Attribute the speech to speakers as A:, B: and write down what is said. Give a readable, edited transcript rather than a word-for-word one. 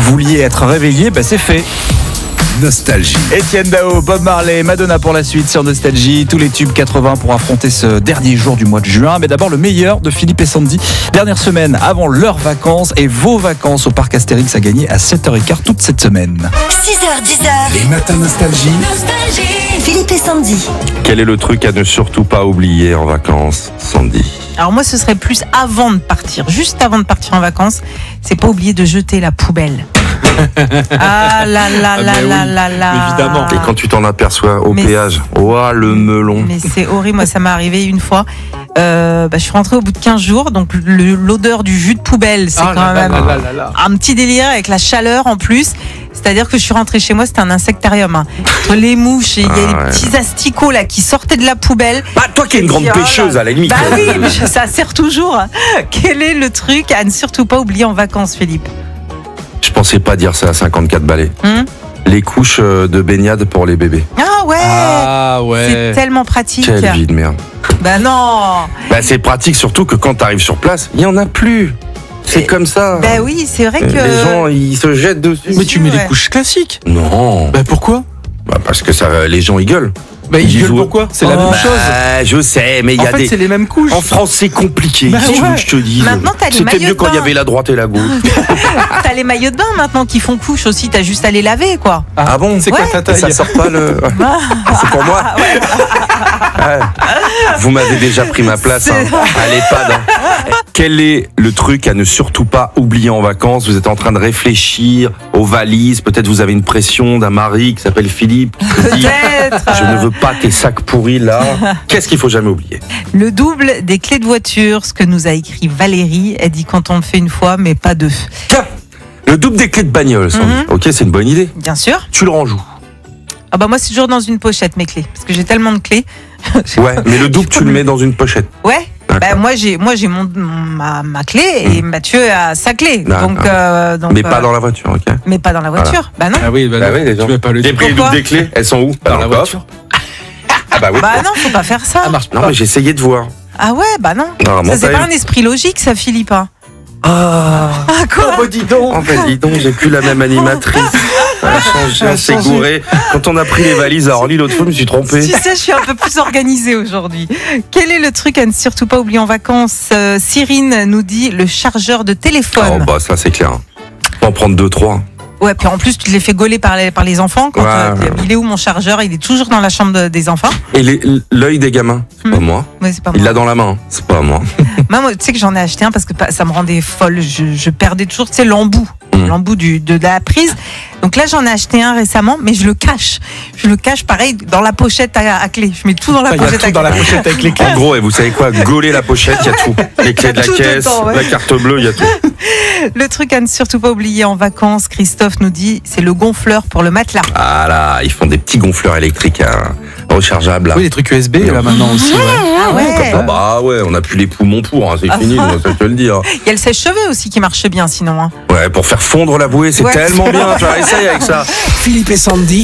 A: vouliez être réveillé, c'est fait.
B: Nostalgie.
A: Etienne Dao, Bob Marley, Madonna pour la suite sur Nostalgie. Tous les tubes 80 pour affronter ce dernier jour du mois de juin. Mais d'abord le meilleur de Philippe et Sandy. Dernière semaine avant leurs vacances et vos vacances au parc Astérix à gagner à 7h15 toute cette semaine.
C: 6h, 10h.
B: Les matins Nostalgie.
C: Philippe et Sandy.
D: Quel est le truc à ne surtout pas oublier en vacances, Sandy?
E: Alors moi, ce serait plus avant de partir, juste avant de partir en vacances. C'est pas oublier de jeter la poubelle. Ah là là là là là là.
A: Évidemment.
D: Et quand tu t'en aperçois au péage, le melon.
E: Mais c'est horrible, moi ça m'est arrivé une fois. Je suis rentrée au bout de 15 jours, donc l'odeur du jus de poubelle, c'est quand même un petit délire avec la chaleur en plus. C'est-à-dire que je suis rentrée chez moi, c'était un insectarium. Entre les mouches, et il y a les petits asticots là qui sortaient de la poubelle.
D: Toi qui es une grande pêcheuse à la limite.
E: Oui, mais ça sert toujours. Quel est le truc à ne surtout pas oublier en vacances, Philippe?
D: Je pensais pas dire ça à 54 balais. Les couches de baignade pour les bébés.
E: Ah ouais. C'est tellement pratique.
D: Quelle vie de merde.
E: Non.
D: C'est pratique surtout que quand tu arrives sur place, il y en a plus. C'est comme ça.
E: Oui, c'est vrai que
D: les gens ils se jettent dessus.
A: Mais tu mets des couches classiques.
D: Non.
A: Pourquoi?
D: Parce que ça, les gens ils gueulent.
A: Ils gueulent pourquoi? C'est la même chose.
D: Je sais, mais il y a des.
A: C'est les mêmes couches.
D: En France, c'est compliqué. Qu'est-ce que tu veux que je te dise?
E: Maintenant, t'as les
D: C'était
E: maillots
D: mieux
E: de
D: quand il y
E: bain.
D: avait la droite et la gauche.
E: T'as les maillots de bain maintenant qui font couche aussi. T'as juste à les laver, quoi.
D: Ah bon?
A: C'est quoi ta taille?
D: Ça sort pas le. C'est pour moi. Ouais. Vous m'avez déjà pris ma place à l'EHPAD. Quel est le truc à ne surtout pas oublier en vacances? Vous êtes en train de réfléchir aux valises. Peut-être vous avez une pression d'un mari qui s'appelle Philippe. Qui dit,
E: Peut-être.
D: je ne veux pas tes sacs pourris là. Qu'est-ce qu'il faut jamais oublier?
E: Le double des clés de voiture, ce que nous a écrit Valérie. Elle dit quand on le fait une fois, mais pas deux.
D: Tiens, le double des clés de bagnole, Sandy. Ok, c'est une bonne idée.
E: Bien sûr.
D: Tu le ranges où?
E: Moi, c'est toujours dans une pochette, mes clés. Parce que j'ai tellement de clés.
D: Ouais, mais le double, tu le mets dans une pochette.
E: Ouais.
D: D'accord.
E: Moi j'ai ma clé et Mathieu a sa clé. Donc,
D: mais pas dans la voiture, ok?
E: Mais pas dans la voiture. Non.
A: Ah oui,
D: les gens.
A: tu mets pas le
D: J'ai pris le double des clés, elles sont où?
A: dans la voiture.
D: Ah bah oui.
E: Non, faut pas faire ça.
A: Ça marche
D: Non,
A: pas.
D: mais j'ai essayé de voir.
E: Ah ouais, non.
D: Normalement,
E: Ça, c'est
D: t'as
E: pas
D: eu.
E: un esprit logique, ça, Philippe.
D: Ah,
E: Quoi?
A: dis donc.
D: en fait, dis donc, j'ai plus la même animatrice. Elle a changé, on s'est gouré. Quand on a pris les valises à Orly l'autre fois, je me suis trompé.
E: Tu sais, je suis un peu plus organisée aujourd'hui. Quel est le truc à ne surtout pas oublier en vacances? Cyrine nous dit le chargeur de téléphone.
D: Ça c'est clair. Faut en prendre 2-3.
E: Ouais, puis en plus, tu te les fais gauler par les enfants. Quand il est où mon chargeur? Il est toujours dans la chambre des enfants.
D: Et l'œil des gamins, c'est pas moi.
E: Ouais, c'est pas
D: Il
E: moi.
D: l'a dans la main, c'est pas moi.
E: Moi, tu sais que j'en ai acheté un parce que ça me rendait folle. Je perdais toujours, tu sais, l'embout de la prise. Donc là, j'en ai acheté un récemment, mais je le cache. Je le cache, pareil, dans la pochette à clé. Je mets tout dans la
A: Il y a
E: pochette
A: tout
E: à
A: dans la
E: clé.
A: pochette avec les clés.
D: En gros, et vous savez quoi? Gauler la pochette, il y a tout. Les clés de la
E: Tout
D: caisse,
E: dedans, ouais.
D: la carte bleue, il y a tout.
E: Le truc à ne surtout pas oublier en vacances, Christophe nous dit, c'est le gonfleur pour le matelas.
D: Ah là, ils font des petits gonfleurs électriques rechargeables. Là.
A: Oui, les trucs USB là maintenant aussi.
E: Ah ouais.
D: Ah bah ouais, on n'a plus les poumons pour, hein, c'est fini, moi, ça je te le dire.
E: Il y a le sèche-cheveux aussi qui marche bien sinon.
D: Ouais, pour faire fondre la bouée, c'est
E: Ouais.
D: tellement bien, tu vas essayer avec ça.
B: Philippe et Sandy.